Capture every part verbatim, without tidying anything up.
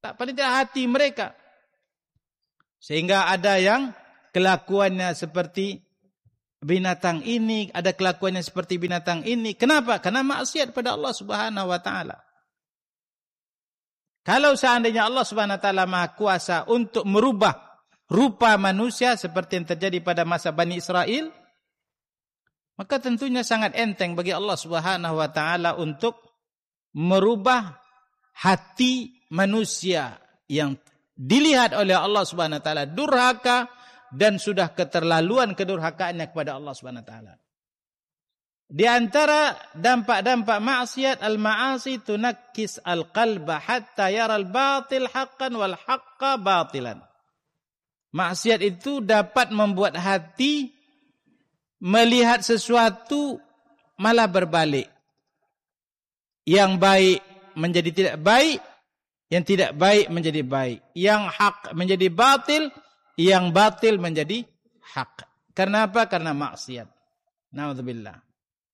paling tidak hati mereka. Sehingga ada yang kelakuannya seperti binatang ini, ada kelakuannya seperti binatang ini. Kenapa? Karena maksiat pada Allah Subhanahu wa taala. Kalau seandainya Allah Subhanahu wa taala Maha Kuasa untuk merubah rupa manusia seperti yang terjadi pada masa Bani Israel, maka tentunya sangat enteng bagi Allah Subhanahu wa taala untuk merubah hati manusia yang dilihat oleh Allah Subhanahu wa taala durhaka dan sudah keterlaluan kedurhakaannya kepada Allah Subhanahu wa taala. Di antara dampak-dampak maksiat, al-ma'asi tunakkis al-qalba hatta yara al-batil haqqan wal haqqa batilan. Maksiat itu dapat membuat hati melihat sesuatu malah berbalik. Yang baik menjadi tidak baik, yang tidak baik menjadi baik. Yang hak menjadi batil, yang batil menjadi hak. Karena apa? Karena maksiat. Na'udzubillah.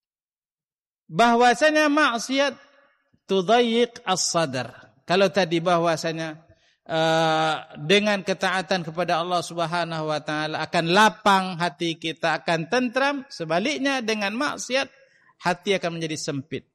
Bahwasanya maksiat tudayyiq as-sadr. Kalau tadi bahwasanya uh, dengan ketaatan kepada Allah Subhanahu wa taala akan lapang hati kita, akan tentram, sebaliknya dengan maksiat hati akan menjadi sempit.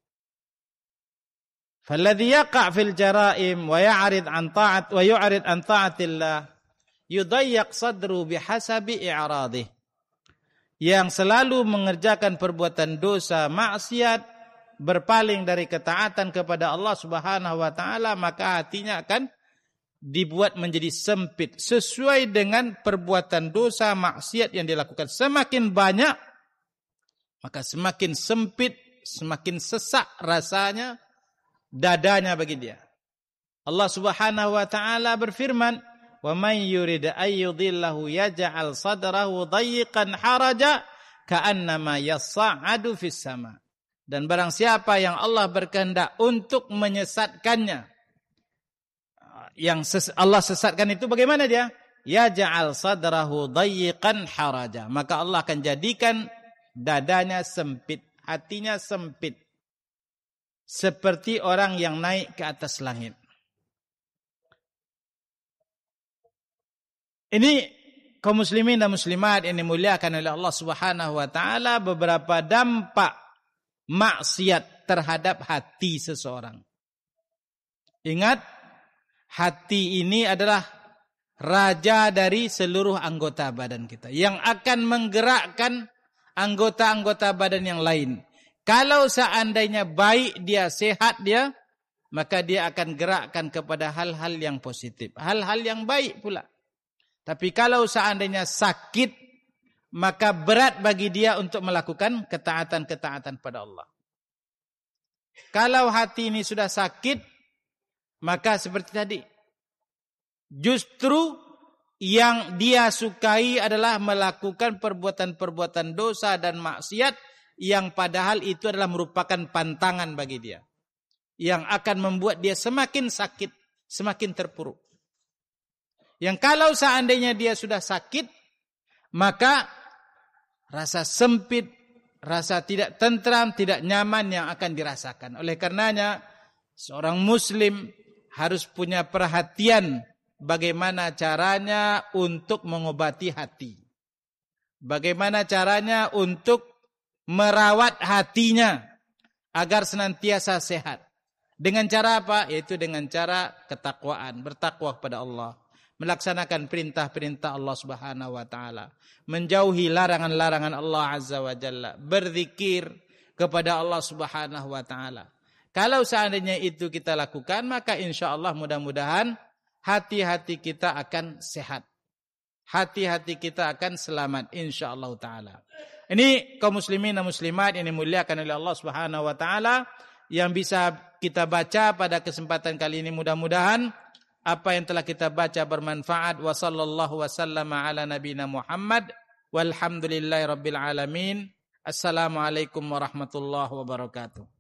Falladhi yaqa' fil jara'im wa ya'rid an ta'at wa yu'rid an ta'atillah yudayyiq sadru bihasabi i'radih. Yang selalu mengerjakan perbuatan dosa, maksiat, berpaling dari ketaatan kepada Allah Subhanahu wa taala, maka hatinya akan dibuat menjadi sempit sesuai dengan perbuatan dosa, maksiat yang dilakukan. Semakin banyak, maka semakin sempit, semakin sesak rasanya dadanya bagi dia. Allah Subhanahu wa taala berfirman, wa may yurid ayyudillahu yaj'al sadrahu dayyiqan haraja ka'annama yas'adu fis sama. Dan barang siapa yang Allah berkehendak untuk menyesatkannya, yang ses- Allah sesatkan itu bagaimana dia? Yaj'al sadrahu dayyiqan haraja, maka Allah akan jadikan dadanya sempit, hatinya sempit, seperti orang yang naik ke atas langit. Ini kaum muslimin dan muslimat yang dimuliakan oleh Allah Subhanahu wa taala, beberapa dampak maksiat terhadap hati seseorang. Ingat, hati ini adalah raja dari seluruh anggota badan kita yang akan menggerakkan anggota-anggota badan yang lain. Kalau seandainya baik dia, sehat dia, maka dia akan gerakkan kepada hal-hal yang positif, hal-hal yang baik pula. Tapi kalau seandainya sakit, maka berat bagi dia untuk melakukan ketaatan-ketaatan pada Allah. Kalau hati ini sudah sakit, maka seperti tadi, justru yang dia sukai adalah melakukan perbuatan-perbuatan dosa dan maksiat yang padahal itu adalah merupakan pantangan bagi dia, yang akan membuat dia semakin sakit, semakin terpuruk. Yang kalau seandainya dia sudah sakit, maka rasa sempit, rasa tidak tentram, tidak nyaman yang akan dirasakan. Oleh karenanya, seorang muslim harus punya perhatian bagaimana caranya untuk mengobati hati. Bagaimana caranya untuk merawat hatinya agar senantiasa sehat. Dengan cara apa? Yaitu dengan cara ketakwaan, bertakwa kepada Allah. Melaksanakan perintah-perintah Allah Subhanahu wa taala, menjauhi larangan-larangan Allah Azza wa Jalla, berzikir kepada Allah Subhanahu wa taala. Kalau seandainya itu kita lakukan, maka insyaallah mudah-mudahan hati-hati kita akan sehat. Hati-hati kita akan selamat insyaallah taala. Ini kaum muslimin dan muslimat yang dimuliakan oleh Allah Subhanahu wa taala, yang bisa kita baca pada kesempatan kali ini, mudah-mudahan apa yang telah kita baca bermanfaat. Wa sallallahu wasallama ala nabina Muhammad walhamdulillahi rabbil alamin. Assalamualaikum warahmatullahi wabarakatuh.